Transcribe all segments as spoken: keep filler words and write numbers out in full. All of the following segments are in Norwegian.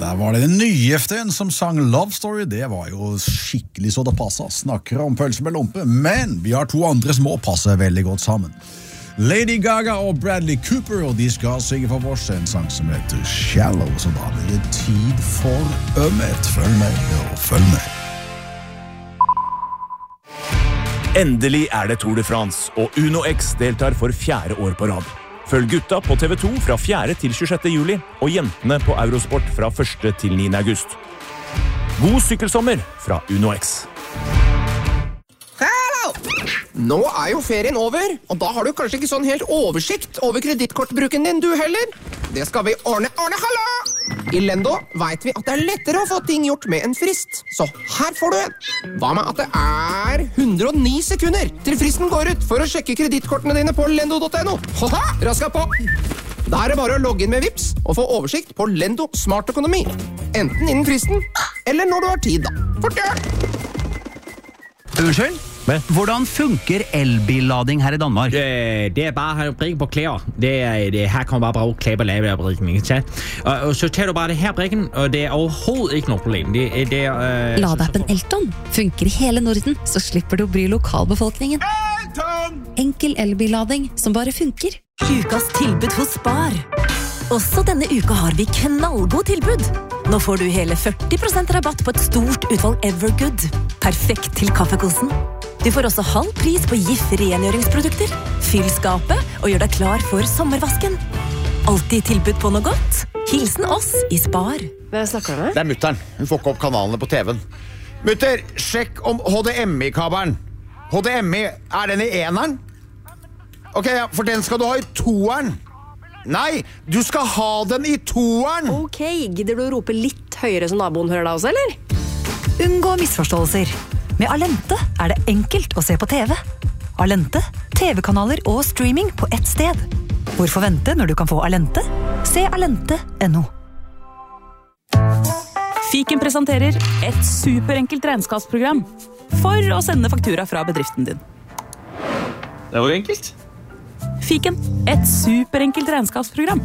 Der var det den nyeste en som sang Love Story. Det var jo skikkelig så det passet. Snakker om pølse med lompe, men vi har to andre som også passer veldig godt sammen. Lady Gaga og Bradley Cooper, og de skal synge for oss en sang som heter Shallow. Så da blir det tid for ømhet. Følg med og følg med. Endelig er det Tour de France, og Uno X deltar for fjerde år på rad. Følg gutta på T V to fra fjerde til tjuesjette juli, og jentene på Eurosport fra første til niende august. God sykkelsommer fra Uno X. Hallo! Nå er jo ferien over, og da har du kanskje ikke sånn helt oversikt over kredittkortbruken din, du heller. Det skal vi ordne, ordne, hallo! I Lendo vet vi at det er lettere å få ting gjort med en frist, så her får du en. Hva med at det er hundre og ni sekunder til fristen går ut for å sjekke kredittkortene dine på lendo punktum no? Haha, raska på! Da er det bare å logge inn med Vips og få oversikt på Lendo Smart Økonomi. Enten innen fristen, eller når du har tid, da. Fort gjør! Unnskyld? Hvordan funker elbillading her i Danmark? Det, det er bare å brikke på klær. Det er, det, her kan man bare bruge klær på lavebrikken. Og, og så tager du bare det her brikken, og det er overhovedet ikke noe problem. Det, det er, uh, Ladeappen Elton funker i hele Norden, så slipper du å bry lokalbefolkningen. Elton! Enkel elbillading som bare funker. Ukas tilbud hos Spar. Også denne uka har vi knallgod tilbud. Nå får du hele førti prosent rabatt på et stort utvalg Evergood. Perfekt til kaffekosen. Du får også halv pris på Gif rengjøringsprodukter. Fyll skapet og gjør deg klar for sommervasken. Alltid tilbud på noe godt. Hilsen oss i Spar. Hvem snakker du med? Det er mutteren. Hun får ikke opp kanalene på T V-en. Mutter, sjekk om H D M I-kabelen. H D M I, er den i eneren? Ok, ja, for den skal du ha i toeren. Nei, du skal ha den i toeren. Ok, gidder du å rope litt høyere så naboen hører deg også, eller? Unngå misforståelser. Med Alente er det enkelt å se på T V. Alente, T V-kanaler og streaming på ett sted. Hvorfor vente når du kan få Alente? Se alente punktum no. Fiken presenterer et superenkelt regnskapsprogram for å sende faktura fra bedriften din. Det var enkelt. Fiken, et superenkelt regnskapsprogram.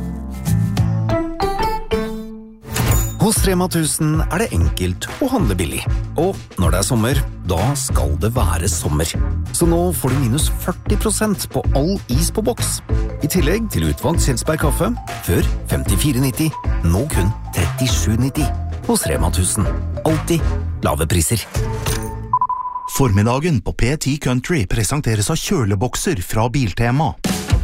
Hos Rema tusen er det enkelt å handle billig. Og når det er sommer, da skal det være sommer. Så nå får du minus førti prosent på all is på boks. I tillegg til utvalgt Kjelsberg kaffe, før femtifire nitti, nå kun trettisju nitti. Hos Rema tusen. Alltid lave priser. Formiddagen på P ti Country presenteres av kjølebokser fra Biltema.